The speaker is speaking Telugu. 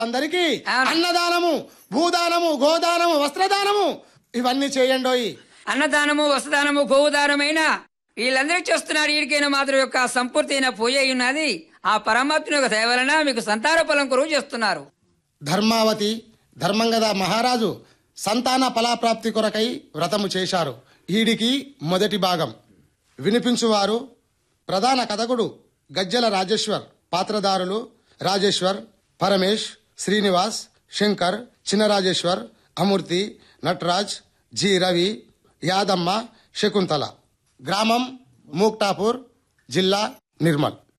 అందరికి అవును. అన్నదానము, భూదానము, గోదానము, వస్త్రదానము ఇవన్నీ చేయండోయి. అన్నదానము, వస్త్రదానము, గోదానమైన వీళ్ళందరికీ చేస్తున్నారు. ఈడికైన మాత్రం యొక్క సంపూర్తి అయిన పూజ అయి ఉన్నది. ఆ పరమాత్మ యొక్క దయ వలన మీకు సంతాన ఫలం కొరకు చేస్తున్నారు. ధర్మావతి ధర్మంగద మహారాజు సంతాన ఫలాప్రాప్తి కొరకై వ్రతము చేశారు. ఈడికి మొదటి భాగం వినిపించువారు ప్రధాన కథకుడు గజ్జల రాజేశ్వర్, పాత్రధారులు రాజేశ్వర్, పరమేష్, శ్రీనివాస్, శంకర్, చినరాజేశ్వర్, అమూర్తి, నటరాజ్, జి రవి, యాదమ్మ, శకుంతల. గ్రామం మూక్టాపూర్, జిల్లా నిర్మల్.